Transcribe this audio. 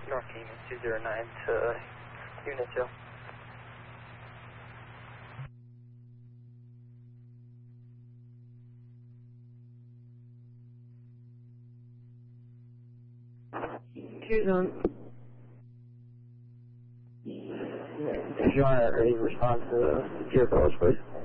North Cayman 209 to Unit 2. Houston. If you want to respond to your calls, please.